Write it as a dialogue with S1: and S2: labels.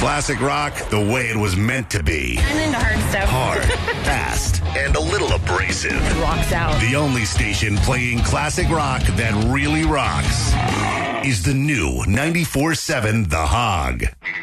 S1: Classic rock the way it was meant to be.
S2: I'm into hard stuff.
S1: Hard, fast, and a little abrasive.
S2: Rocks out.
S1: The only station playing classic rock that really rocks is the new 94.7 The Hog.